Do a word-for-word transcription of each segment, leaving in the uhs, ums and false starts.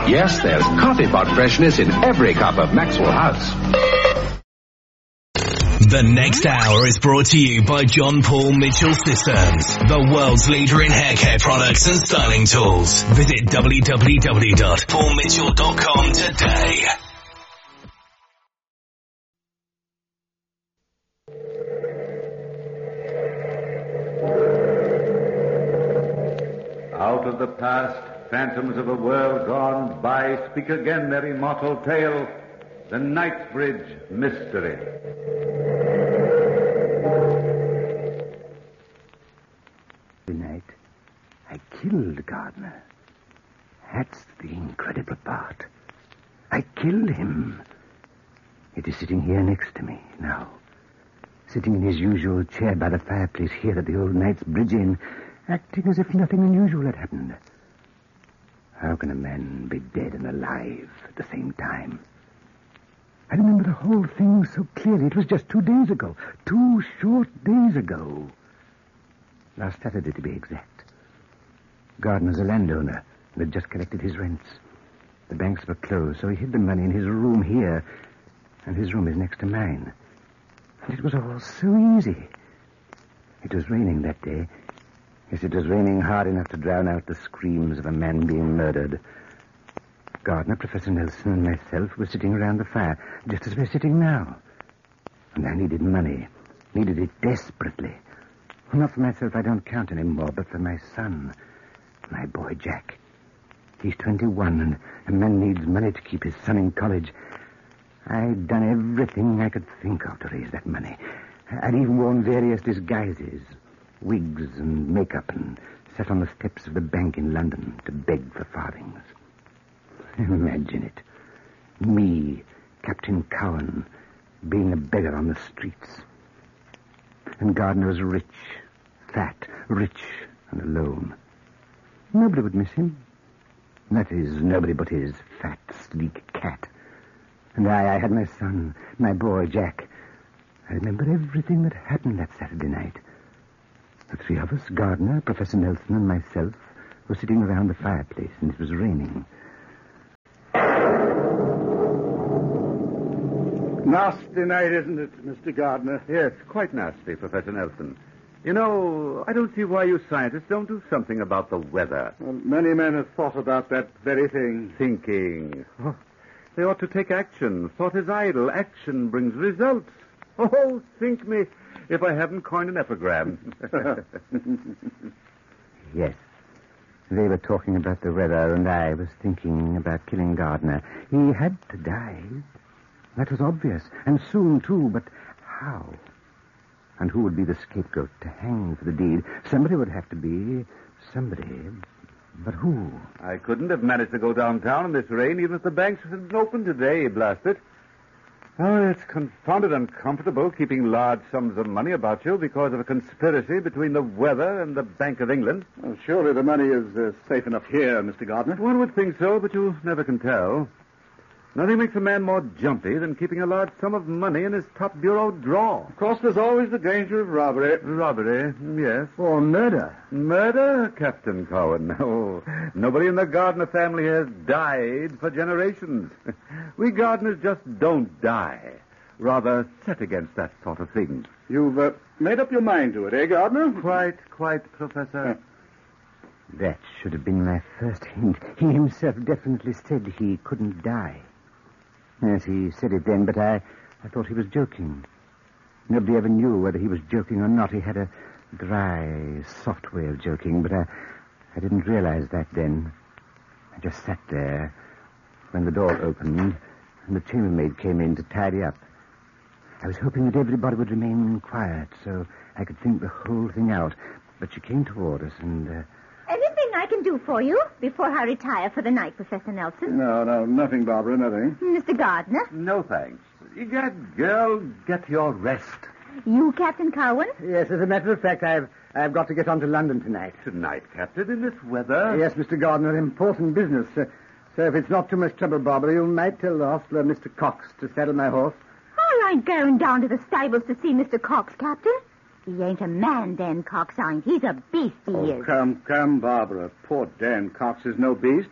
Yes, there's coffee pot freshness in every cup of Maxwell House. The next hour is brought to you by John Paul Mitchell Systems, the world's leader in hair care products and styling tools. Visit w w w dot paul mitchell dot com today. Out of the past, phantoms of a world gone by speak again their immortal tale, the Knightsbridge Mystery. Tonight, I killed Gardner. That's the incredible part. I killed him. It is sitting here next to me now. Sitting in his usual chair by the fireplace here at the old Knightsbridge Inn, acting as if nothing unusual had happened. How can a man be dead and alive at the same time? I remember the whole thing so clearly. It was just two days ago. Two short days ago. Last Saturday, to be exact. Gardner's a landowner and had just collected his rents. The banks were closed, so he hid the money in his room here. And his room is next to mine. And it was all so easy. It was raining that day. Yes, it was raining hard enough to drown out the screams of a man being murdered. Gardner, Professor Nelson, and myself were sitting around the fire, just as we're sitting now. And I needed money. Needed it desperately. Not for myself, I don't count anymore, but for my son, my boy Jack. He's twenty-one, and a man needs money to keep his son in college. I'd done everything I could think of to raise that money. I'd even worn various disguises, wigs and makeup, and sat on the steps of the bank in London to beg for farthings. Imagine it. Me, Captain Cowan, being a beggar on the streets. And Gardner was rich, fat, rich, and alone. Nobody would miss him. That is, nobody but his fat, sleek cat. And I, I had my son, my boy, Jack. I remember everything that happened that Saturday night. The three of us, Gardner, Professor Nelson, and myself, were sitting around the fireplace, and it was raining. Nasty night, isn't it, Mister Gardner? Yes, quite nasty, Professor Nelson. You know, I don't see why you scientists don't do something about the weather. Well, many men have thought about that very thing. Thinking. Oh, they ought to take action. Thought is idle. Action brings results. Oh, think me if I haven't coined an epigram. Yes. They were talking about the weather, and I was thinking about killing Gardner. He had to die. That was obvious, and soon, too, but how? And who would be the scapegoat to hang for the deed? Somebody would have to be. Somebody. But who? I couldn't have managed to go downtown in this rain even if the banks had been open today, blast it. Oh, it's confounded uncomfortable keeping large sums of money about you because of a conspiracy between the weather and the Bank of England. Well, surely the money is uh, safe enough here, Mister Gardner. One would think so, but you never can tell. Nothing makes a man more jumpy than keeping a large sum of money in his top bureau drawer. Of course, there's always the danger of robbery. Robbery, yes. Or murder. Murder, Captain Cowan. No, nobody in the Gardner family has died for generations. We Gardners just don't die. Rather set against that sort of thing. You've uh, made up your mind to it, eh, Gardner? Quite, quite, Professor. That should have been my first hint. He himself definitely said he couldn't die. Yes, he said it then, but I, I thought he was joking. Nobody ever knew whether he was joking or not. He had a dry, soft way of joking, but I, I didn't realize that then. I just sat there when the door opened and the chambermaid came in to tidy up. I was hoping that everybody would remain quiet so I could think the whole thing out. But she came toward us and... Uh, Anything I can do for you before I retire for the night, Professor Nelson? No, no, nothing, Barbara, nothing. Mister Gardner? No, thanks. Egad, girl, get your rest. You, Captain Cowan? Yes, as a matter of fact, I've I've got to get on to London tonight. Tonight, Captain, in this weather? Yes, Mister Gardner, important business. Uh, so if it's not too much trouble, Barbara, you might tell the hostler, Mister Cox, to saddle my horse. I ain't going down to the stables to see Mister Cox, Captain. He ain't a man, Dan Cox ain't. He's a beast, he oh, is. come, come, Barbara. Poor Dan Cox is no beast.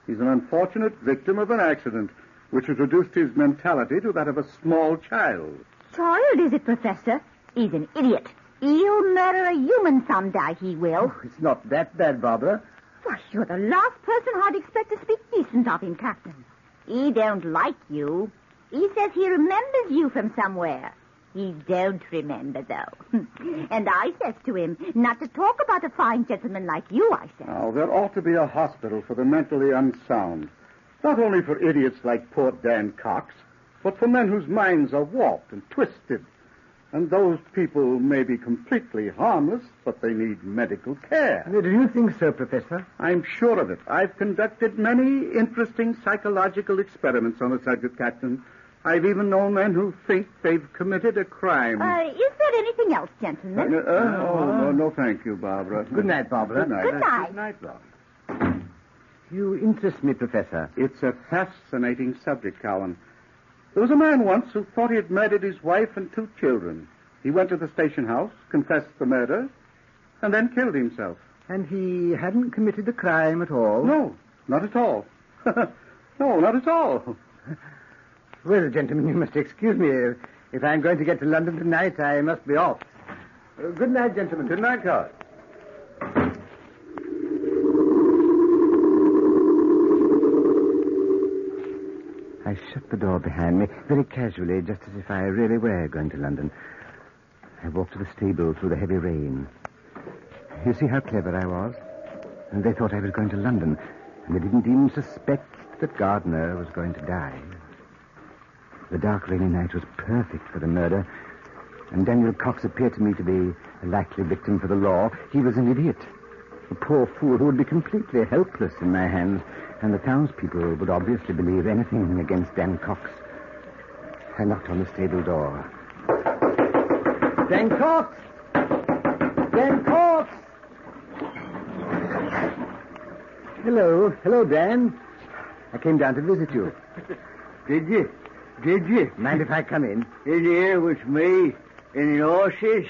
He's an unfortunate victim of an accident, which has reduced his mentality to that of a small child. Child, is it, Professor? He's an idiot. He'll murder a human someday, he will. Oh, it's not that bad, Barbara. Why, you're the last person I'd expect to speak decent of him, Captain. He don't like you. He says he remembers you from somewhere. He don't remember, though. And I says to him, not to talk about a fine gentleman like you, I says. Now, there ought to be a hospital for the mentally unsound. Not only for idiots like poor Dan Cox, but for men whose minds are warped and twisted. And those people may be completely harmless, but they need medical care. Do you think so, Professor? I'm sure of it. I've conducted many interesting psychological experiments on the subject, Captain. I've even known men who think they've committed a crime. Uh, is there anything else, gentlemen? Uh, uh, oh, no, no, thank you, Barbara. Good night, Barbara. Good night. Good night. Good night, Barbara. You interest me, Professor. It's a fascinating subject, Cowan. There was a man once who thought he had murdered his wife and two children. He went to the station house, confessed the murder, and then killed himself. And he hadn't committed the crime at all? No, not at all. No, not at all. Well, gentlemen, you must excuse me. If I'm going to get to London tonight, I must be off. Uh, good night, gentlemen. Good night, Carl. I shut the door behind me very casually, just as if I really were going to London. I walked to the stable through the heavy rain. You see how clever I was? And they thought I was going to London, and they didn't even suspect that Gardner was going to die. The dark, rainy night was perfect for the murder, and Daniel Cox appeared to me to be a likely victim for the law. He was an idiot, a poor fool who would be completely helpless in my hands, and the townspeople would obviously believe anything against Dan Cox. I knocked on the stable door. Dan Cox! Dan Cox! Hello. Hello, Dan. I came down to visit you. Did you? Did you? Mind if I come in? In here with me and the horses?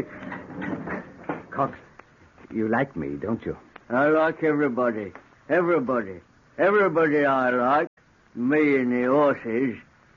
Cox, you like me, don't you? I like everybody. Everybody. Everybody I like. Me and the horses.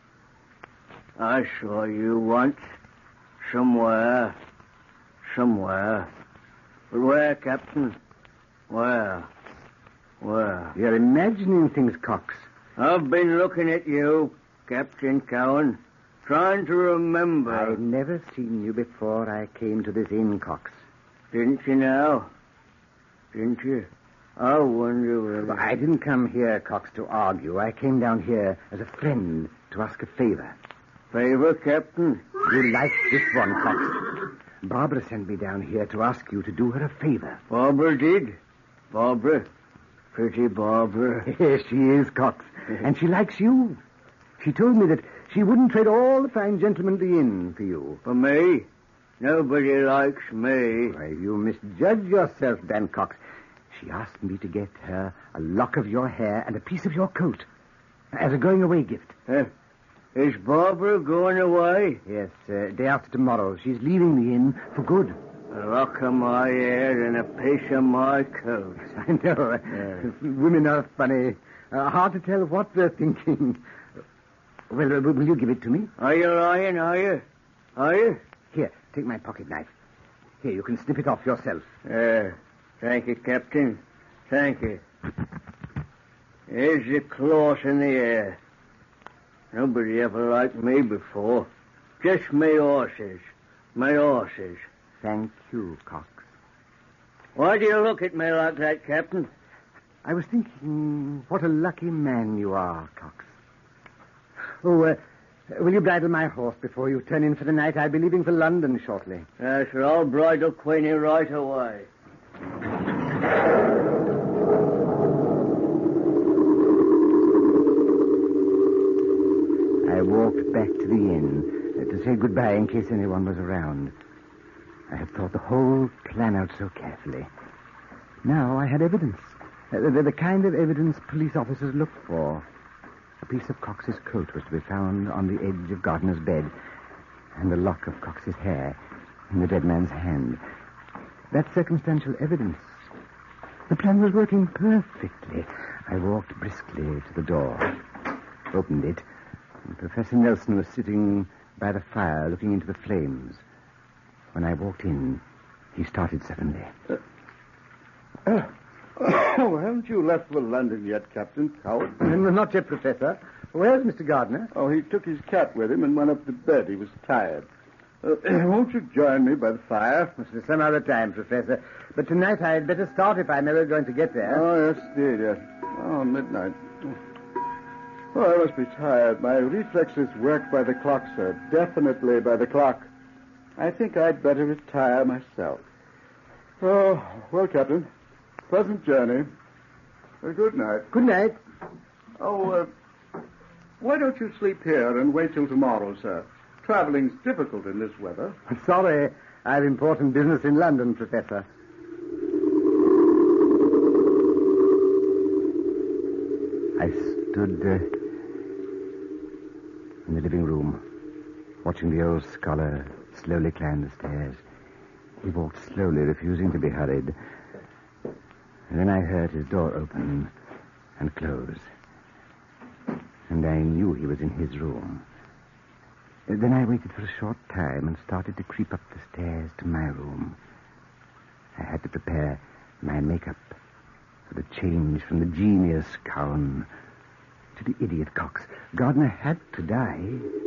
I saw you once. Somewhere. Somewhere. But where, Captain? Where? Where? You're imagining things, Cox. I've been looking at you, Captain Cowan, trying to remember. I've never seen you before I came to this inn, Cox. Didn't you now? Didn't you? I wonder whether... Well, I didn't come here, Cox, to argue. I came down here as a friend to ask a favor. Favor, Captain? You like this one, Cox. Barbara sent me down here to ask you to do her a favor. Barbara did? Barbara? Pretty Barbara. Yes, she is, Cox. And she likes you. She told me that she wouldn't trade all the fine gentlemen at the inn for you. For me? Nobody likes me. Why, you misjudge yourself, Dan Cox. She asked me to get her a lock of your hair and a piece of your coat as a going-away gift. Uh, is Barbara going away? Yes, uh, day after tomorrow. She's leaving the inn for good. A lock of my hair and a piece of my coat. I know. Yeah. Women are funny. Uh, hard to tell what they're thinking. Well, uh, will you give it to me? Are you lying, are you? Are you? Here, take my pocket knife. Here, you can snip it off yourself. Uh, thank you, Captain. Thank you. Here's the cloth in the air. Nobody ever liked me before. Just my horses. My horses. Thank you, Cox. Why do you look at me like that, Captain? I was thinking what a lucky man you are, Cox. Oh, uh, will you bridle my horse before you turn in for the night? I'll be leaving for London shortly. Yes, sir, I'll bridle Queenie right away. I walked back to the inn uh, to say goodbye in case anyone was around. I had thought the whole plan out so carefully. Now I had evidence. Uh, the, the kind of evidence police officers look for. A piece of Cox's coat was to be found on the edge of Gardner's bed, and the lock of Cox's hair in the dead man's hand. That's circumstantial evidence. The plan was working perfectly. I walked briskly to the door, opened it, and Professor Nelson was sitting by the fire looking into the flames. When I walked in, he started suddenly. Uh, uh, oh, haven't you left for London yet, Captain Coward? Not yet, Professor. Where's Mister Gardner? Oh, he took his cat with him and went up to bed. He was tired. Uh, won't you join me by the fire? Some other time, Professor. But tonight I'd better start if I'm ever going to get there. Oh, yes, indeed, yes. Oh, midnight. Oh, I must be tired. My reflexes work by the clock, sir. Definitely by the clock. I think I'd better retire myself. Oh, well, Captain, pleasant journey. Uh, good night. Good night. Oh, uh, why don't you sleep here and wait till tomorrow, sir? Traveling's difficult in this weather. I'm sorry. I have important business in London, Professor. I stood uh, in the living room, watching the old scholar slowly climb the stairs. He walked slowly, refusing to be hurried. And then I heard his door open and close. And I knew he was in his room. Then I waited for a short time and started to creep up the stairs to my room. I had to prepare my makeup for the change from the genius Cowan to the idiot Cox. Gardner had to die.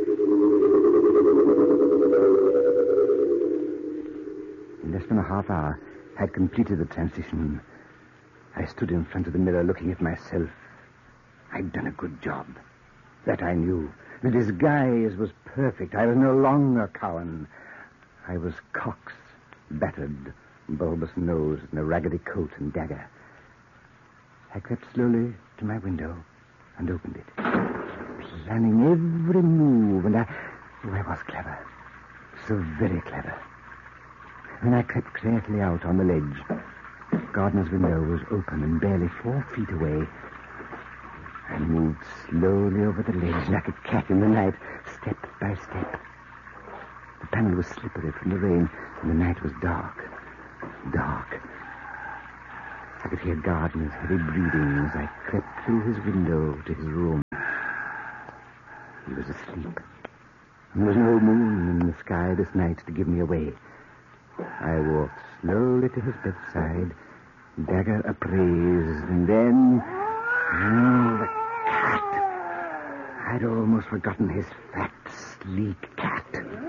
In less than a half hour, I had completed the transition. I stood in front of the mirror looking at myself. I'd done a good job. That I knew. The disguise was perfect. I was no longer Cowan. I was Cox, battered, bulbous nose, and a raggedy coat and dagger. I crept slowly to my window and opened it, planning every move, and I... Oh, I was clever. So very clever. Then I crept carefully out on the ledge. Gardner's window was open and barely four feet away. I moved slowly over the ledge like a cat in the night, step by step. The panel was slippery from the rain, and the night was dark. Dark. I could hear Gardner's heavy breathing as I crept through his window to his room. He was asleep. And there was no moon in the sky this night to give me away. I walked slowly to his bedside, dagger upraised, and then... Oh, the cat. I'd almost forgotten his fat, sleek cat.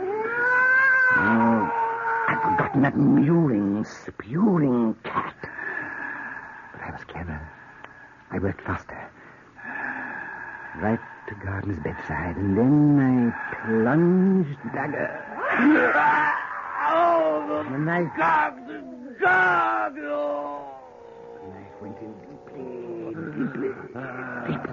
Oh, I'd forgotten that mewing, spewing cat. But I was clever. I worked faster. Right to Gardner's bedside, and then I plunged dagger. Oh, the knife. God, the God, oh. The knife went in deeply, deeply, deeply.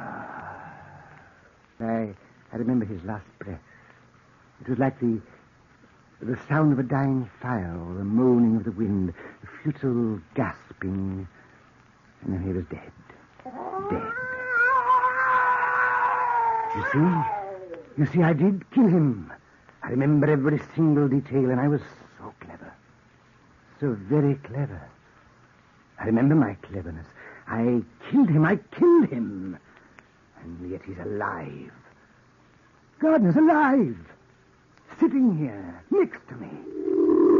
I, I remember his last breath. It was like the the sound of a dying fire or the moaning of the wind, the futile gasping, and then he was dead. Dead. You see? You see, I did kill him. I remember every single detail, and I was so clever. So very clever. I remember my cleverness. I killed him. I killed him. And yet he's alive. Gardner's alive. Sitting here, next to me.